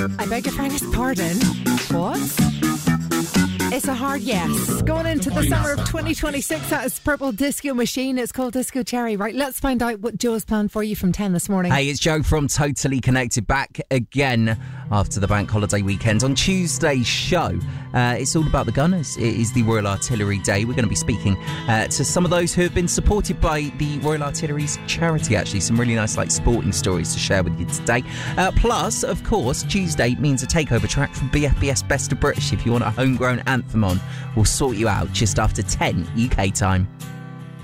I beg your finest pardon. What? It's a hard yes. Going into the summer of 2026, that is Purple Disco Machine. It's called Disco Cherry. Right, let's find out what Joe's planned for you from 10 this morning. Hey, it's Joe from Totally Connected, back again after the bank holiday weekend. On Tuesday's show, it's all about the Gunners. It is the Royal Artillery Day. We're going to be speaking to some of those who have been supported by the Royal Artillery's charity, actually. Some really nice sporting stories to share with you today. Plus, of course, Tuesday means a takeover track from BFBS Best of British. If you want a homegrown anthem on, we'll sort you out just after 10 UK time.